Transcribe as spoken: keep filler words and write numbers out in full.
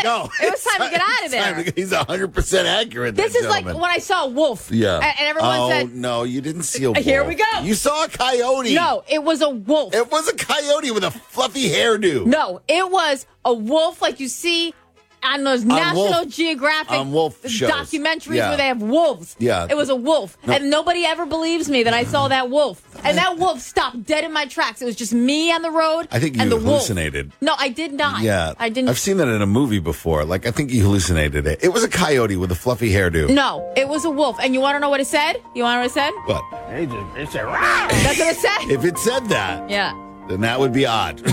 go. It was time to get out of there. Time to- he's one hundred percent accurate. This that is like gentleman. when I saw a wolf. Yeah. And, and everyone oh, said, no, you didn't see a wolf. Here we go. You saw a coyote. no, it was a wolf. It was a coyote with a fluffy hairdo. No, it was a wolf like you see on those National wolf- Geographic on wolf shows. documentaries Yeah. where they have wolves. Yeah. It was a wolf. No. And nobody ever believes me that I saw that wolf. And that wolf stopped dead in my tracks. It was just me on the road I think you and the wolf. hallucinated. No, I did not. Yeah. I didn't. I've seen that in a movie before. Like, I think you hallucinated it. It was a coyote with a fluffy hairdo. No, it was a wolf. And you want to know what it said? You want to know what it said? What? They just, they said, "Rah!" That's what it said? If it said that, Yeah. then that would be odd.